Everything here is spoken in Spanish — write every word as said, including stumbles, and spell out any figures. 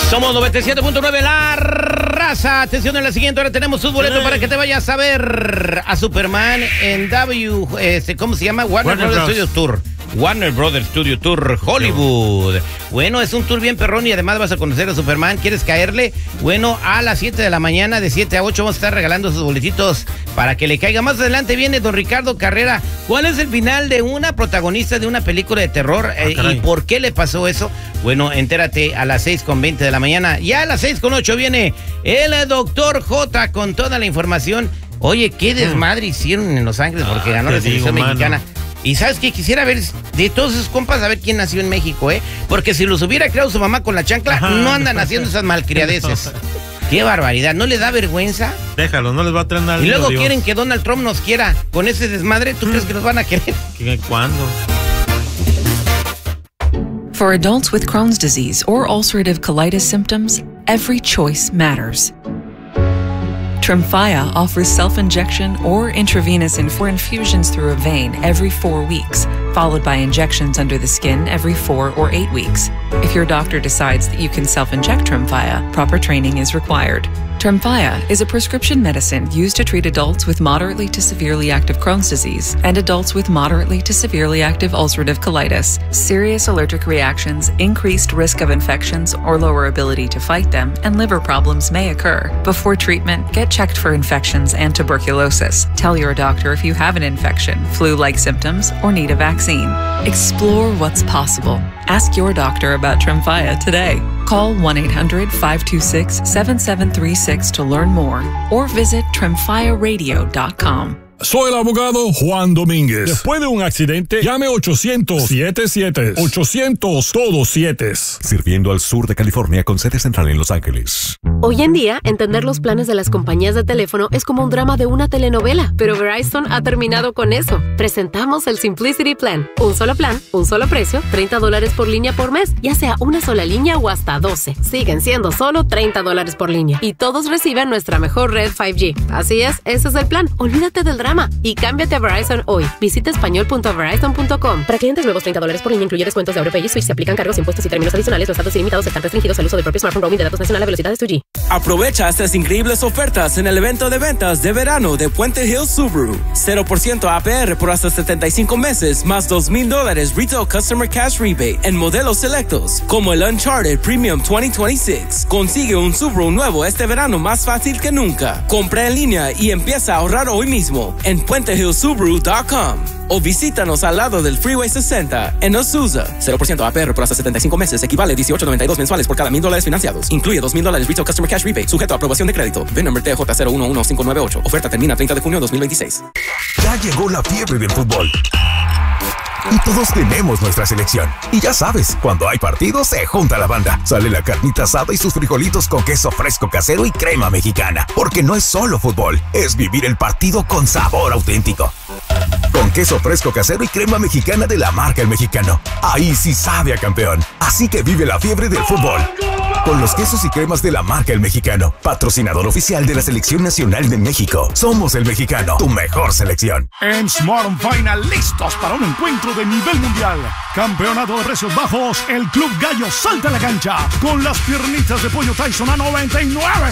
Somos noventa y siete punto nueve La Raza. Atención, en la siguiente hora tenemos un boleto sí. para que te vayas a ver a Superman en W, este, ¿cómo se llama? Warner, Warner Brothers Studios Tour. Warner Brothers Studio Tour Hollywood. Bueno, es un tour bien perrón y además vas a conocer a Superman. ¿Quieres caerle? Bueno, a las siete de la mañana, de siete a ocho, vamos a estar regalando esos boletitos para que le caiga. Más adelante viene don Ricardo Carrera. ¿Cuál es el final de una protagonista de una película de terror? Eh, ¿Y por qué le pasó eso? Bueno, entérate a las seis con veinte de la mañana. Ya a las seis con ocho viene el doctor J con toda la información. Oye, qué desmadre hicieron en Los Ángeles porque ah, ganó la selección digo, mexicana. Mano. Y ¿sabes qué? Quisiera ver de todos esos compas a ver quién nació en México, ¿eh? Porque si los hubiera creado su mamá con la chancla, ajá, no andan haciendo esas malcriadeces. ¡Qué barbaridad! ¿No le da vergüenza? Déjalo, no les va a traer nada. Y luego Dios. quieren que Donald Trump nos quiera con ese desmadre. ¿Tú mm. crees que nos van a querer? ¿Cuándo? For adults with Crohn's disease or ulcerative colitis symptoms, every choice matters. Tremfya offers self-injection or intravenous for infusions through a vein every four weeks, followed by injections under the skin every four or eight weeks. If your doctor decides that you can self-inject Tremfya, proper training is required. Tremfya is a prescription medicine used to treat adults with moderately to severely active Crohn's disease and adults with moderately to severely active ulcerative colitis. Serious allergic reactions, increased risk of infections or lower ability to fight them, and liver problems may occur. Before treatment, get checked for infections and tuberculosis. Tell your doctor if you have an infection, flu-like symptoms, or need a vaccine. Explore what's possible. Ask your doctor about Tremfya today. Call one eight hundred, five two six, seven seven three six to learn more or visit tremfya radio dot com. Soy el abogado Juan Domínguez. Después de un accidente, llame ochocientos, siete siete, ochocientos, todos siete. Sirviendo al sur de California con sede central en Los Ángeles. Hoy en día, entender los planes de las compañías de teléfono es como un drama de una telenovela, pero Verizon ha terminado con eso. Presentamos el Simplicity Plan. Un solo plan, un solo precio, treinta dólares por línea por mes, ya sea una sola línea o hasta doce. Siguen siendo solo treinta dólares por línea. Y todos reciben nuestra mejor red cinco G. Así es, ese es el plan. Olvídate del drama y cámbiate a Verizon hoy. Visita español punto verizon punto com. Para clientes nuevos, treinta dólares por línea incluye descuentos de AutoPay y Switch. Se aplican cargos, impuestos y términos adicionales. Los datos ilimitados están restringidos al uso del propio smartphone. Roaming de datos nacional a velocidades dos G. Aprovecha estas increíbles ofertas en el evento de ventas de verano de Puente Hills Subaru. cero por ciento A P R por hasta setenta y cinco meses, más dos mil dólares Retail Customer Cash Rebate en modelos selectos, como el Uncharted Premium veinte veintiséis. Consigue un Subaru nuevo este verano más fácil que nunca. Compra en línea y empieza a ahorrar hoy mismo en puente hills subaru punto com o visítanos al lado del Freeway sesenta en Azusa. cero por ciento A P R por hasta setenta y cinco meses equivale a dieciocho noventa y dos mensuales por cada mil dólares financiados. Incluye dos mil dólares Retail Customer Cash Rebate, sujeto a aprobación de crédito. V I N number T J cero uno uno cinco nueve ocho. Oferta termina treinta de junio de dos mil veintiséis. Ya llegó la fiebre del fútbol. Y todos tenemos nuestra selección. Y ya sabes, cuando hay partido se junta la banda. Sale la carnita asada y sus frijolitos con queso fresco casero y crema mexicana. Porque no es solo fútbol, es vivir el partido con sabor auténtico. Con queso fresco casero y crema mexicana de la marca El Mexicano. Ahí sí sabe a campeón. Así que vive la fiebre del fútbol con los quesos y cremas de la marca El Mexicano. Patrocinador oficial de la Selección Nacional de México. Somos El Mexicano, tu mejor selección. En Smart Final, listos para un encuentro de nivel mundial. Campeonato de precios bajos. El Club Gallo salta a la cancha con las piernitas de pollo Tyson a noventa y nueve